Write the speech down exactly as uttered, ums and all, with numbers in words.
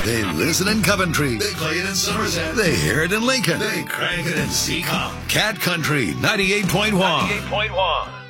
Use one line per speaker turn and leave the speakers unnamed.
They listen in Coventry.
They play it in Somerset.
They hear it in Lincoln.
They crank it in Seacom.
Cat Country ninety-eight point one.
ninety-eight point one.